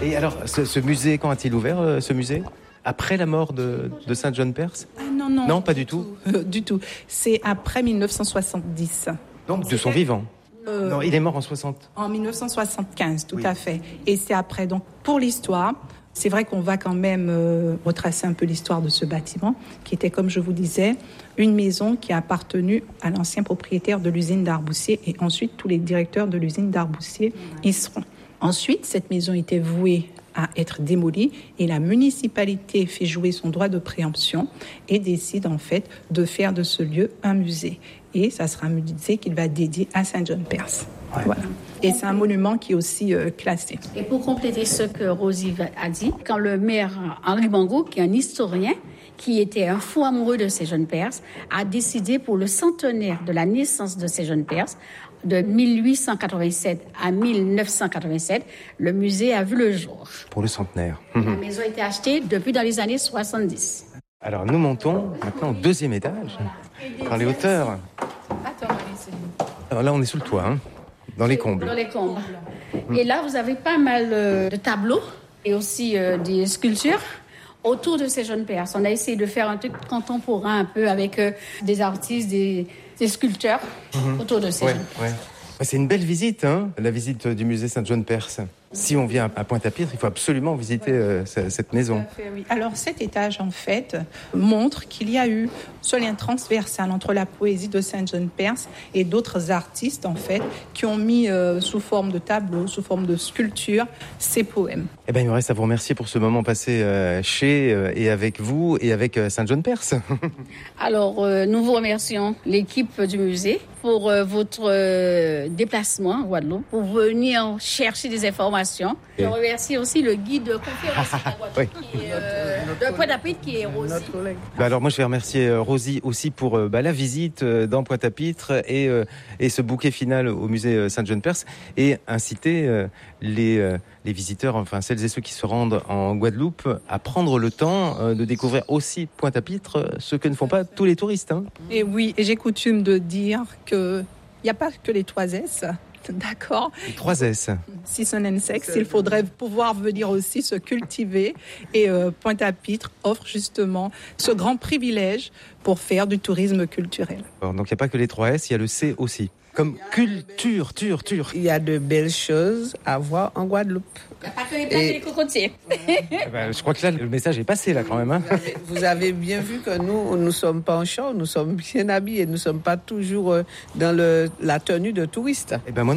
Et alors, ce musée, quand a-t-il ouvert, ce musée ? Après la mort de Saint John Perse ? Non. Non, pas du tout. Du tout. C'est après 1970. Donc, de son vivant. Non, il est mort en 60. En 1975, tout à fait. Et c'est après. Donc, pour l'histoire, c'est vrai qu'on va quand même retracer un peu l'histoire de ce bâtiment, qui était, comme je vous disais, une maison qui a appartenu à l'ancien propriétaire de l'usine d'Arboussier, et ensuite tous les directeurs de l'usine d'Arboussier y seront. Ensuite, cette maison était vouée à être démolie et la municipalité fait jouer son droit de préemption et décide en fait de faire de ce lieu un musée. Et ça sera un musée qu'il va dédier à Saint John Perse. Ouais. Voilà. Et c'est un monument qui est aussi classé. Et pour compléter ce que Rosie a dit, quand le maire Henri Mango, qui est un historien, qui était un fou amoureux de Saint John Perse, a décidé pour le centenaire de la naissance de Saint John Perse, de 1887 à 1987, le musée a vu le jour. Pour le centenaire. La maison a été achetée depuis dans les années 70. Alors nous montons maintenant au 2e étage, dans les hauteurs. Alors là on est sous le toit, dans les combles. Dans les combles. Et là vous avez pas mal de tableaux et aussi des sculptures autour de Saint John Perse. On a essayé de faire un truc contemporain un peu avec des artistes, des sculpteurs autour de Saint John Perse. C'est une belle visite, la visite du musée Saint John Perse. Si on vient à Pointe-à-Pitre, il faut absolument visiter cette maison. Fait, oui. Alors cet étage, en fait, montre qu'il y a eu ce lien transversal entre la poésie de Saint John Perse et d'autres artistes, en fait, qui ont mis sous forme de tableaux, sous forme de sculptures, ces poèmes. Eh bien, il me reste à vous remercier pour ce moment passé chez et avec vous et avec Saint John Perse. Alors, nous vous remercions, l'équipe du musée, pour votre déplacement en Guadeloupe, pour venir chercher des informations. Je remercie aussi le guide de conférence de Pointe-à-Pitre qui est Rosie. Alors moi je vais remercier Rosie aussi pour la visite dans Pointe-à-Pitre et ce bouquet final au musée Saint John Perse et inciter les visiteurs, enfin celles et ceux qui se rendent en Guadeloupe à prendre le temps de découvrir aussi Pointe-à-Pitre, ce que ne font pas tous les touristes. Et oui, et j'ai coutume de dire qu'il n'y a pas que les 3 S. D'accord. Les 3 S. Season and Sex, il faudrait pouvoir venir aussi se cultiver. Et Pointe-à-Pitre offre justement ce grand privilège pour faire du tourisme culturel. Alors, donc il n'y a pas que les 3 S, il y a le C aussi. Comme culture. Il y a de belles choses à voir en Guadeloupe. Il n'y a pas que les plages et les cocotiers. Je crois que là, le message est passé là quand même. Vous avez bien vu que nous ne sommes pas en short, nous sommes bien habillés, nous ne sommes pas toujours dans la tenue de touristes. Moi